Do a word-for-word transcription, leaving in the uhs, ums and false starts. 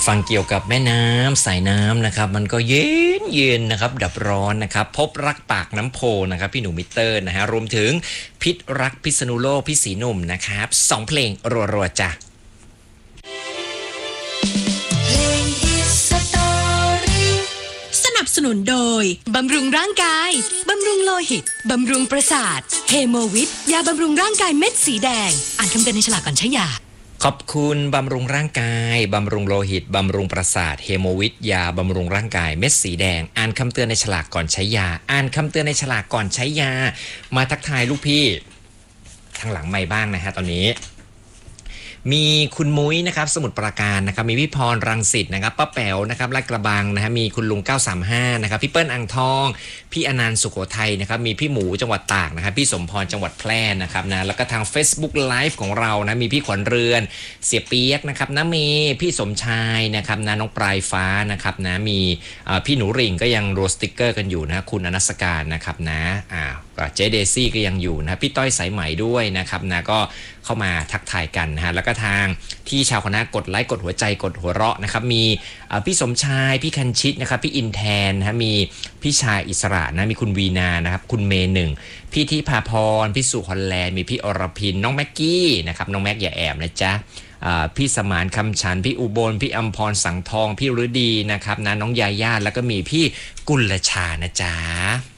ฟังเกี่ยวกับแม่น้ำสายน้ำนะครับมันก็เย็นเย็นนะครับดับร้อนนะครับพบรักปากน้ำโพนะครับพี่หนูมิเตอร์นะฮะรวมถึงพิษรักพิษณุโลกพี่สีหนุ่มนะครับสองเพลงรัวๆจ้ะสนับสนุนโดยบำรุงร่างกายบำรุงโลหิตบำรุงประสาทเฮโมวิทยาบำรุงร่างกายเม็ดสีแดงอ่านคำเตือนในฉลากก่อนใช้ยาขอบคุณบำรุงร่างกายบำรุงโลหิตบำรุงประสาทเฮโมวิทยาบำรุงร่างกายเม็ดสีแดงอ่านคำเตือนในฉลากก่อนใช้ยาอ่านคำเตือนในฉลากก่อนใช้ยามาทักทายลูกพี่ทางหลังไมค์บ้างนะฮะตอนนี้มีคุณมุ้ยนะครับสมุทรปราการนะครับมีพี่พรรังสิตนะครับป้าแป๋วนะครับลาดกระบังนะฮะมีคุณลุงเก้าสามห้านะครับพี่เปิ้ลอ่างทองพี่อนันต์สุโขทัยนะครับมีพี่หมูจังหวัดตากนะครับพี่สมพรจังหวัดแพร่นะครับนะแล้วก็ทาง Facebook Live ของเรานะมีพี่ขวัญเรือนเสียเปียกนะครับน้าเมย์พี่สมชายนะครับนะน้องปลายฟ้านะครับนะมีพี่หนูริ่งก็ยังโรสติกเกอร์กันอยู่นะคุณอนัสการนะครับนะอ่าเจเดซี่ก็ยังอยู่นะพี่ต้อยสายไหมด้วยนะครับนะก็เข้ามาทักทายกันนะฮะแล้วก็ทางที่ชาวคณะกดไลค์กดหัวใจกดหัวเราะนะครับมีพี่สมชายพี่คันชิตนะครับพี่อินแทนนะมีพี่ชายอิสระนะมีคุณวีนานะครับคุณเมย์หนึ่งพี่ทิพาพรพี่สุฮอลแลนด์มีพี่อรพินน้องแม็กกี้นะครับน้องแม็กอย่าแอบนะจ๊ะพี่สมานคำฉันพี่อุบลพี่อัมพรสังทองพี่ฤดีนะครับนะน้องยาย่าแล้วก็มีพี่กุลชานะจ๊ะ